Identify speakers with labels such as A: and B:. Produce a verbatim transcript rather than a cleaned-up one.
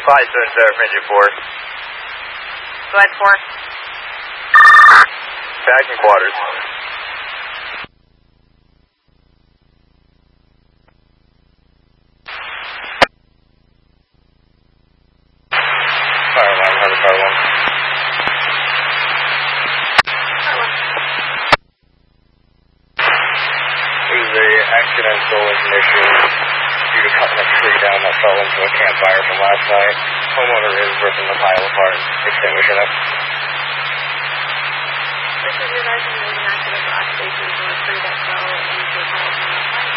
A: five seven seven for engine four.
B: Go ahead, four.
A: Back in quarters. Fire one, have a fire one. It was a accidental ignition due to cutting a tree down that fell into a campfire from last night. Homeowner is ripping the pile apart, extinguishing it.
B: This is your guys' an accidental occupation from a tree that fell